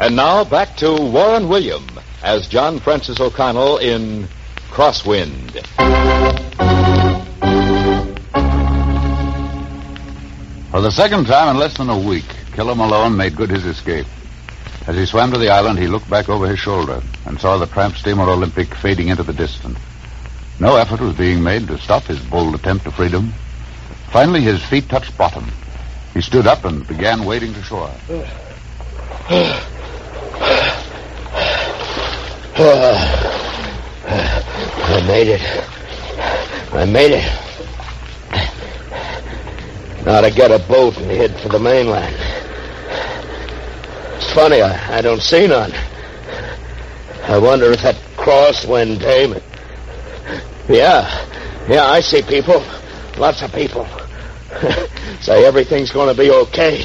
And now back to Warren William as John Francis O'Connell in Crosswind. For the second time in less than a week, Killer Malone made good his escape. As he swam to the island, he looked back over his shoulder and saw the tramp steamer Olympic fading into the distance. No effort was being made to stop his bold attempt to freedom. Finally, his feet touched bottom. He stood up and began wading to shore. I made it. Now to get a boat and head for the mainland. It's funny, I don't see none. I wonder if that Crosswind dame... Yeah, I see people. Lots of people. Say everything's going to be okay.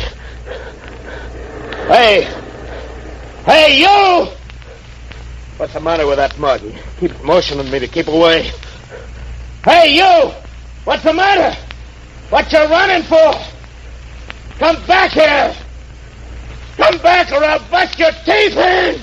Hey, you! What's the matter with that mud? He keeps motioning me to keep away. Hey, you! What's the matter? What you running for? Come back here! Come back or I'll bust your teeth in!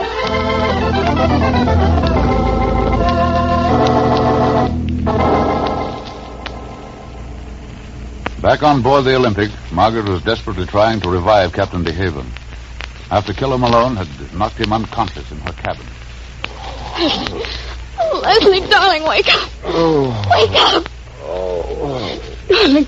Back on board the Olympic, Margaret was desperately trying to revive Captain DeHaven. After Killer Malone had knocked him unconscious in her cabin. Leslie, darling, wake up. Wake up. Darling.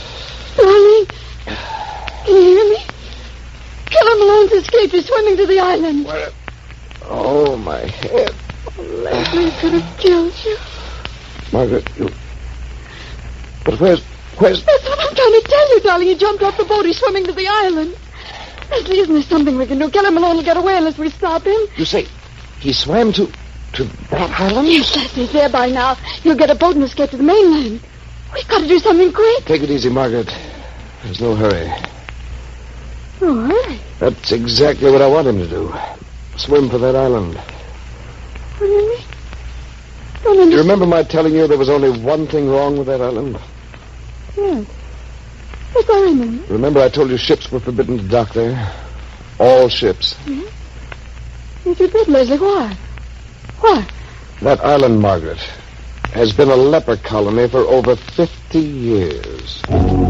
Can you hear me? Killer Malone's escaped. He's swimming to the island. What? Oh, my head. Leslie could have killed you. Margaret, you... But where's... That's what I'm trying to tell you, darling. He jumped off the boat. He's swimming to the island. Leslie, isn't there something we can do? Killer Malone will get away unless we stop him. You say he swam to that island? Yes, Leslie, he's there by now. He'll get a boat and escape to the mainland. We've got to do something quick. Take it easy, Margaret. There's no hurry. No hurry? That's exactly what I want him to do. Swim for that island. Really? Do you remember my telling you there was only one thing wrong with that island? Yes. Yes, I remember. Remember I told you ships were forbidden to dock there? All ships. Yes? Yes, you did, Leslie. Why? Why? That island, Margaret, has been a leper colony for over 50 years.